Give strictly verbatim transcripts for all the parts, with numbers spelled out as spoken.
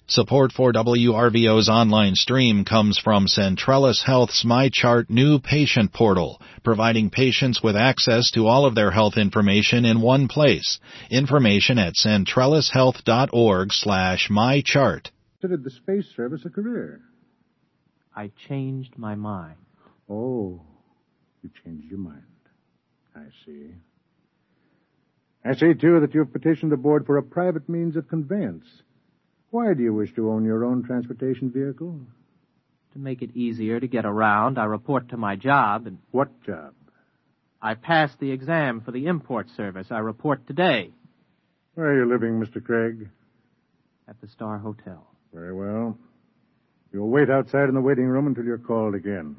Support for W R V O's online stream comes from Centrellis Health's MyChart new patient portal, providing patients with access to all of their health information in one place. Information at centrellishealth.org slash mychart. Considered the space service a career? I changed my mind. Oh, you changed your mind. I see. I see, too, that you've petitioned the board for a private means of conveyance. Why do you wish to own your own transportation vehicle? To make it easier to get around, I report to my job and... What job? I passed the exam for the import service. I report today. Where are you living, Mister Craig? At the Star Hotel. Very well. You'll wait outside in the waiting room until you're called again.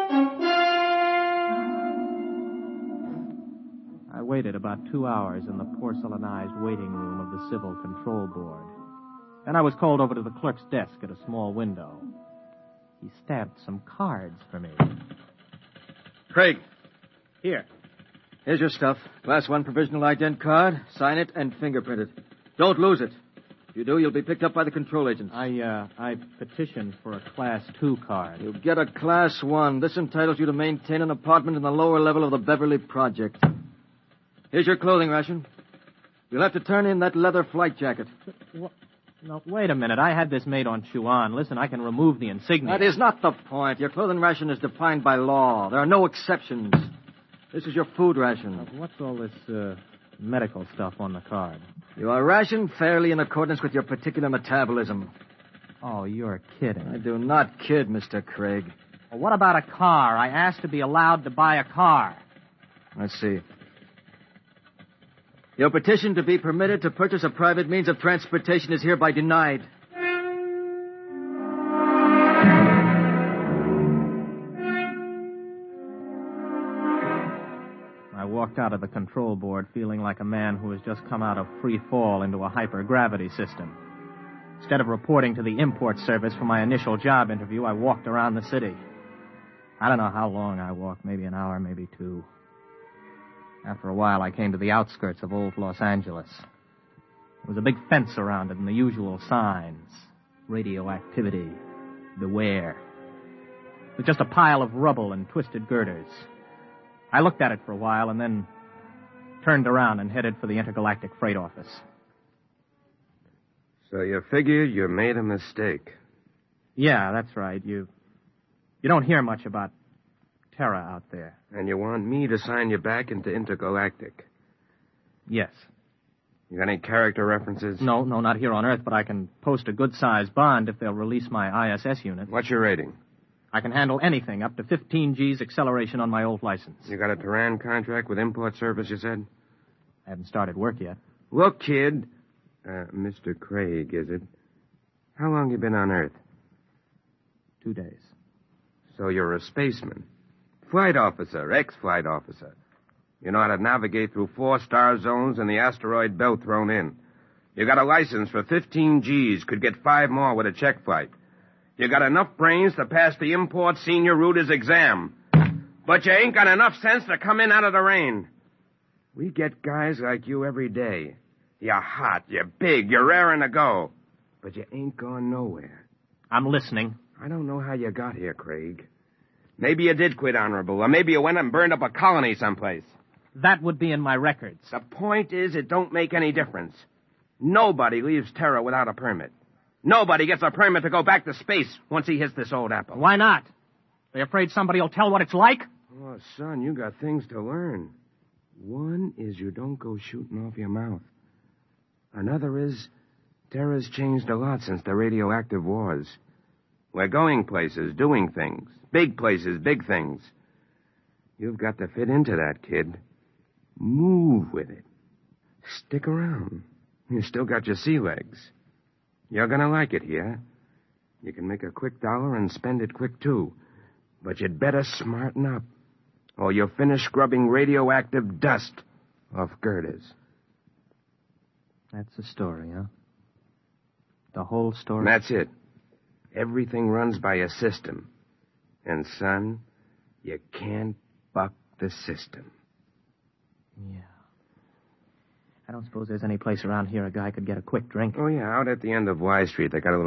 I waited about two hours in the porcelainized waiting room of the Civil Control Board. Then I was called over to the clerk's desk at a small window. He stamped some cards for me. Craig. Here. Here's your stuff. Class one provisional ident card. Sign it and fingerprint it. Don't lose it. If you do, you'll be picked up by the control agents. I, uh, I petitioned for a class two card. You'll get a class one. This entitles you to maintain an apartment in the lower level of the Beverly Project. Here's your clothing ration. You'll have to turn in that leather flight jacket. What? No, wait a minute. I had this made on Chuan. Listen, I can remove the insignia. That is not the point. Your clothing ration is defined by law. There are no exceptions. This is your food ration. Uh, what's all this uh, medical stuff on the card? You are rationed fairly in accordance with your particular metabolism. Oh, you're kidding. I do not kid, Mister Craig. Well, what about a car? I asked to be allowed to buy a car. Let's see. Your petition to be permitted to purchase a private means of transportation is hereby denied. I walked out of the control board feeling like a man who has just come out of free fall into a hypergravity system. Instead of reporting to the import service for my initial job interview, I walked around the city. I don't know how long I walked, maybe an hour, maybe two. After a while, I came to the outskirts of old Los Angeles. There was a big fence around it and the usual signs. Radioactivity. Beware. It was just a pile of rubble and twisted girders. I looked at it for a while and then turned around and headed for the intergalactic freight office. So you figure you made a mistake. Yeah, that's right. You, you don't hear much about Terra out there. And you want me to sign you back into Intergalactic? Yes. You got any character references? No, no, not here on Earth, but I can post a good-sized bond if they'll release my I S S unit. What's your rating? I can handle anything, up to fifteen G's acceleration on my old license. You got a Terran contract with Import Service, you said? I haven't started work yet. Look, kid. Uh, Mister Craig, is it? How long you been on Earth? Two days. So you're a spaceman. Flight officer, ex-flight officer. You know how to navigate through four star zones and the asteroid belt thrown in. You got a license for fifteen G's, could get five more with a check flight. You got enough brains to pass the import senior routers exam. But you ain't got enough sense to come in out of the rain. We get guys like you every day. You're hot, you're big, you're raring to go. But you ain't gone nowhere. I'm listening. I don't know how you got here, Craig. Maybe you did quit honorable, or maybe you went and burned up a colony someplace. That would be in my records. The point is, it don't make any difference. Nobody leaves Terra without a permit. Nobody gets a permit to go back to space once he hits this old apple. Why not? They afraid somebody will tell what it's like? Oh, son, you got things to learn. One is you don't go shooting off your mouth. Another is Terra's changed a lot since the radioactive wars. We're going places, doing things. Big places, big things. You've got to fit into that, kid. Move with it. Stick around. You still got your sea legs. You're gonna like it here. You can make a quick dollar and spend it quick, too. But you'd better smarten up, or you'll finish scrubbing radioactive dust off girders. That's the story, huh? The whole story? That's it. Everything runs by a system. And, son, you can't buck the system. Yeah. I don't suppose there's any place around here a guy could get a quick drink. Oh, yeah, out at the end of Y Street, they got a little